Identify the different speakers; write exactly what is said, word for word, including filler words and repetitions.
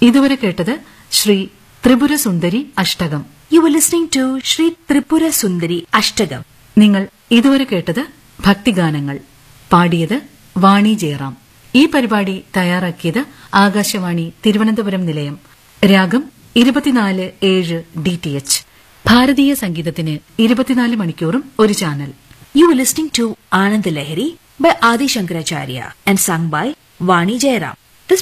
Speaker 1: ഇതുവരെ കേട്ടത് Shri Tripura Sundari അഷ്ടകം.
Speaker 2: You were listening to Sri Tripura Sundari Ashtagam.
Speaker 1: നിങ്ങൾ ഇതുവരെ കേട്ടത് ഭക്തിഗാനങ്ങൾ. പാടിയത് വാണി ജയറാം. ഈ പരിപാടി തയ്യാറാക്കിയത് ആകാശവാണി തിരുവനന്തപുരം നിലയം. രാഗം ഇരുപത്തിനാല് ഏഴ് ഡി ടി എച്ച്. ഭാരതീയ സംഗീതത്തിന് ഇരുപത്തിനാല് മണിക്കൂറും ഒരു channel.
Speaker 2: You were listening to Anand Lahari by Adi Shankaracharya and sung by Vani Jairam.